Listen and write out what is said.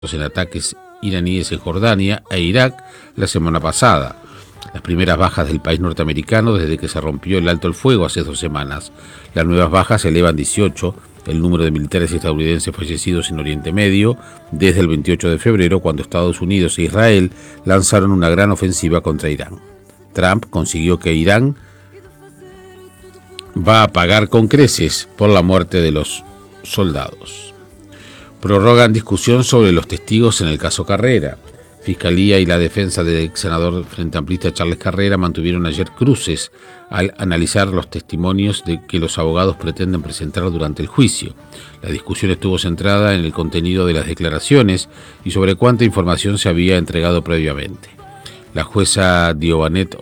en ataques iraníes en Jordania e Irak la semana pasada. Las primeras bajas del país norteamericano desde que se rompió el alto el fuego hace 2 semanas. Las nuevas bajas se elevan 18, el número de militares estadounidenses fallecidos en Oriente Medio, desde el 28 de febrero, cuando Estados Unidos e Israel lanzaron una gran ofensiva contra Irán. Trump consiguió que Irán va a pagar con creces por la muerte de los soldados. Prorrogan discusión sobre los testigos en el caso Carrera. Fiscalía y la defensa del ex senador frente amplista Charles Carrera mantuvieron ayer cruces al analizar los testimonios de que los abogados pretenden presentar durante el juicio. La discusión estuvo centrada en el contenido de las declaraciones y sobre cuánta información se había entregado previamente. La jueza Diovanet